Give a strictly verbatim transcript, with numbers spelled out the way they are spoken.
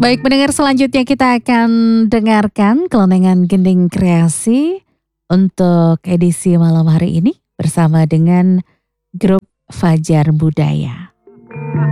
Baik, pendengar selanjutnya kita akan dengarkan kelenengan gending kreasi untuk edisi malam hari ini bersama dengan grup Fajar Budaya.